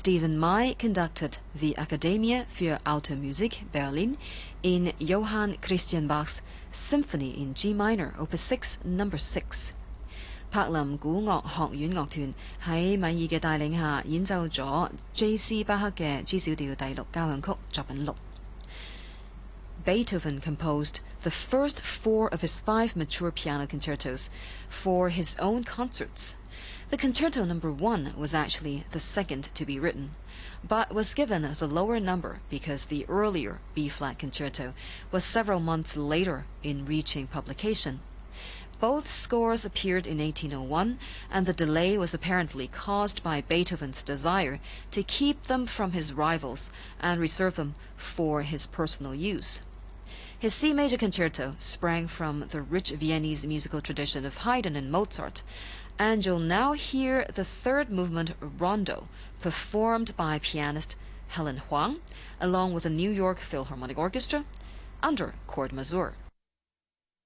Stephen May conducted the Akademie für Alte Musik Berlin in Johann Christian Bach's Symphony in G minor, Opus 6, No. 6。柏林古樂學院樂團喺米爾嘅帶領下演奏咗 J.C. 巴克嘅 G 小調第6交響曲作品6。Beethoven composed the first 4 of his 5 mature piano concertos for his own concerts. The concerto No. 1 was actually the second to be written, but was given the lower number because the earlier B-flat concerto was several months later in reaching publication. Both scores appeared in 1801, and the delay was apparently caused by Beethoven's desire to keep them from his rivals and reserve them for his personal use. His C major concerto sprang from the rich Viennese musical tradition of Haydn and Mozart, and you'll now hear the third movement Rondo, performed by pianist Helen Huang, along with the New York Philharmonic Orchestra, under chord mazur.